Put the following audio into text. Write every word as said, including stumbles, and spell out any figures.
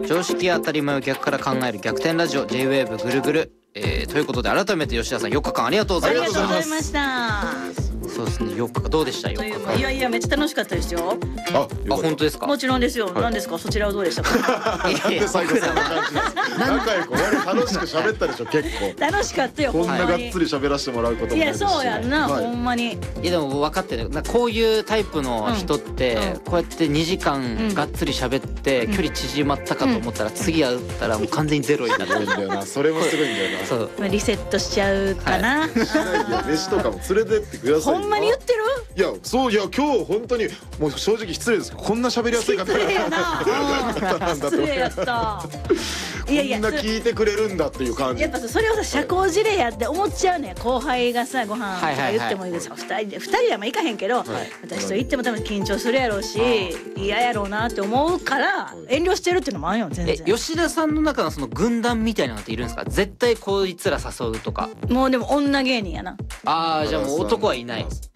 常識当たり前を逆から考える逆転ラジオ J-ウェーブ ぐるぐる、えー、ということで改めて吉田さんよっかかんありがとうございました。 ありがとうございました。 そうですね、よっかかんどうでした？よっかかん。 いやいやめっちゃ楽しかったですよ。 あ、 あ、本当ですか？ もちろんですよ。何ですか、そちらはどうでしたか？ なんで最後そんな感じなんですか？仲良く俺楽しく喋ったでしょ結構。 楽しかったよ。 こんながっつり。 り喋らせてもらうこともいやないですし。 そうやんな、 はいほんまに。 いやでも分かってる、なんかこういうタイプの人ってうんうんこうやってにじかんがっつり喋って距離縮まったかと思ったら次会ったらもう完全にゼロになるすごいんだよな。それもすごいんだよな。 そう、 まあリセットしちゃうかな。 いや飯とかも連れてってくださいよ。 ほんまに言ってる？ いやそういや今日本当にもう正直失礼ですけどこんな喋りやすい方失礼やな。うん失礼やった。いやいやこんな聞いてくれるんだっていう感じ。 やっぱさそれをさ社交辞令やって思っちゃうねん。後輩がさご飯とかはいはいはい言ってもいいですよ。二人で二人はまあ行かへんけど、私と行っても多分緊張するやろうし嫌やろうなって思うから遠慮してるっていうのもあるよ全え然。 吉田さんの中のその軍団みたいなのっているんですか？絶対こいつら誘うとか。 もうでも女芸人やな。 ああ、じゃあもう男はいない。